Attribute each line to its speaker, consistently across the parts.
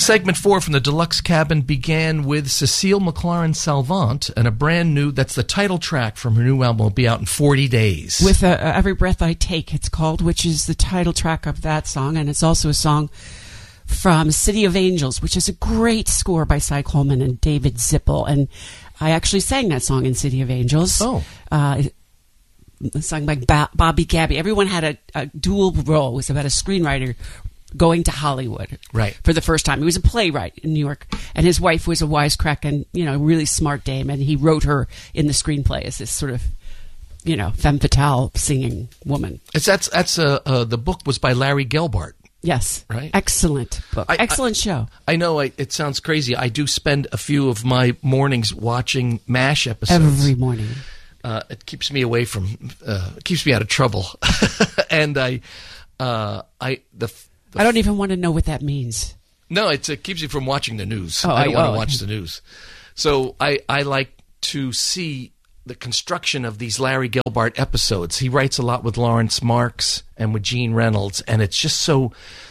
Speaker 1: Segment 4 from the Deluxe Cabin began with Cecile McLaren Salvant and a brand new, that's the title track from her new album, will be out in 40 days.
Speaker 2: With Every Breath I Take, it's called, which is the title track of that song, and it's also a song from City of Angels, which is a great score by Cy Coleman and David Zippel, and I actually sang that song in City of Angels.
Speaker 1: Oh.
Speaker 2: A song by Bobby Gabby. Everyone had a dual role. It was about a screenwriter going to Hollywood for the first time. He was a playwright in New York, and his wife was a wisecrack and, really smart dame, and he wrote her in the screenplay as this sort of, femme fatale singing woman.
Speaker 1: The book was by Larry Gelbart.
Speaker 2: Yes.
Speaker 1: Right?
Speaker 2: Excellent book. Excellent show.
Speaker 1: I know it sounds crazy. I do spend a few of my mornings watching MASH episodes.
Speaker 2: Every morning.
Speaker 1: It keeps me away from, keeps me out of trouble. And I
Speaker 2: don't even want to know what that means.
Speaker 1: No, it keeps you from watching the news.
Speaker 2: Oh,
Speaker 1: I don't want to watch the news. So I like to see the construction of these Larry Gelbart episodes. He writes a lot with Lawrence Marks and with Gene Reynolds, and it's just so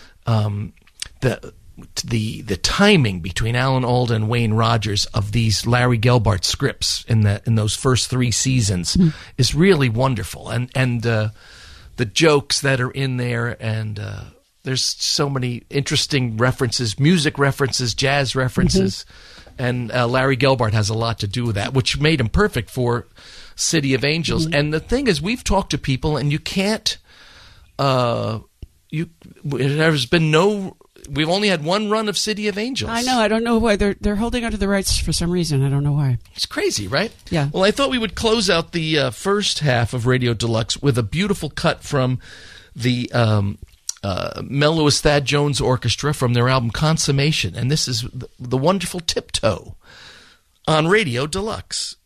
Speaker 1: the timing between Alan Alda and Wayne Rogers of these Larry Gelbart scripts in those first 3 seasons is really wonderful, and the jokes that are in there, and there's so many interesting references, music references, jazz references, and Larry Gelbart has a lot to do with that, which made him perfect for City of Angels. And the thing is, we've talked to people, and you can't. There's been no. We've only had one run of City of Angels.
Speaker 2: I know. I don't know why they're holding onto the rights for some reason. I don't know why.
Speaker 1: It's crazy, right?
Speaker 2: Yeah.
Speaker 1: Well, I thought we would close out the first half of Radio Deluxe with a beautiful cut from the Mel Lewis Thad Jones Orchestra from their album Consummation, and this is the wonderful Tiptoe on Radio Deluxe.